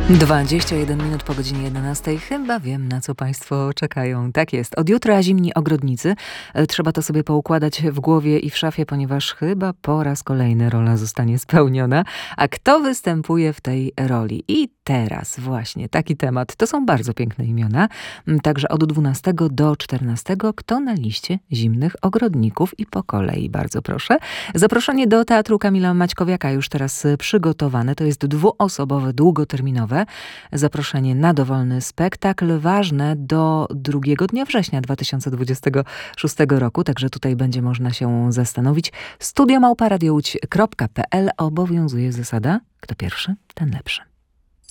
21 minut po godzinie 11. Chyba wiem, na co Państwo czekają. Tak jest. Od jutra zimni ogrodnicy. Trzeba to sobie poukładać w głowie i w szafie, ponieważ chyba po raz kolejny rola zostanie spełniona. A kto występuje w tej roli? I teraz właśnie taki temat. To są bardzo piękne imiona. Także od 12 do 14. Kto na liście zimnych ogrodników? I po kolei bardzo proszę. Zaproszenie do Teatru Kamila Maćkowiaka już teraz przygotowane. To jest dwuosobowe, długoterminowe zaproszenie na dowolny spektakl, ważne do 2 dnia września 2026 roku, także tutaj będzie można się zastanowić. studio@radiołódź.pl. Obowiązuje zasada: kto pierwszy, ten lepszy.